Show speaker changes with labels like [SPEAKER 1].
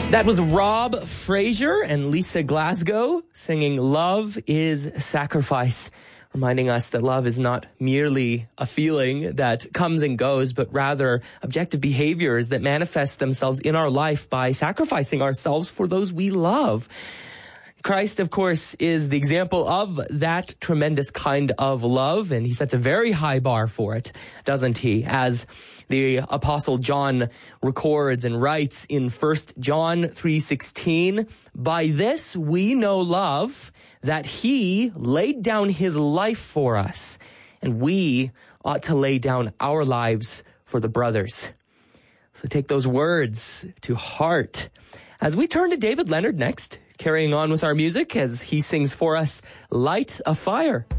[SPEAKER 1] That was Rob Frazier and Lisa Glasgow singing Love is Sacrifice, reminding us that love is not merely a feeling that comes and goes, but rather objective behaviors that manifest themselves in our life by sacrificing ourselves for those we love. Christ, of course, is the example of that tremendous kind of love, and he sets a very high bar for it, doesn't he? As the Apostle John records and writes in 1 John 3:16, "By this we know love, that he laid down his life for us, and we ought to lay down our lives for the brothers." So take those words to heart. As we turn to David Leonard next, carrying on with our music as he sings for us, Light a Fire.